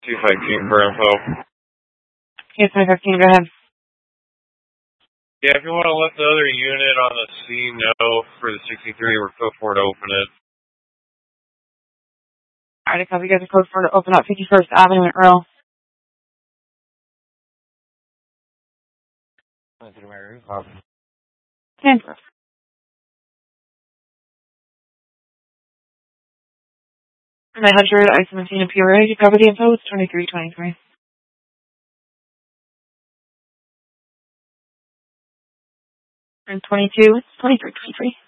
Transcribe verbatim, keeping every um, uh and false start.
two fifteen for info. Okay, two fifteen, go ahead. Yeah, if you want to let the other unit on the scene know for the sixty-three, we're code four to open it. Alright, copy. You guys are code four to open up fifty-first Avenue in Earl. ten. nine hundred, I seventeen in Peoria. You cover the info. It's twenty-three twenty-three. And twenty-two, it's twenty-three twenty-three.